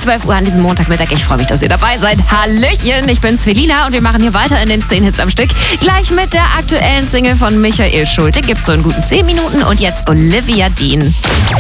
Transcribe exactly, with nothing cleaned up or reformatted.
zwölf Uhr an diesem Montagmittag. Ich freue mich, dass ihr dabei seid. Hallöchen, ich bin Svelina und wir machen hier weiter in den zehn Hits am Stück. Gleich mit der aktuellen Single von Michael Schulte. Gibt's so in guten zehn Minuten und jetzt Olivia Dean.